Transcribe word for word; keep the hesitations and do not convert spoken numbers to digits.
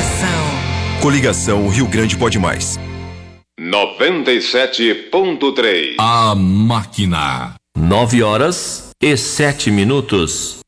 Coligação Rio Grande Pode Mais. noventa e sete ponto três. A Máquina. Nove horas e sete minutos.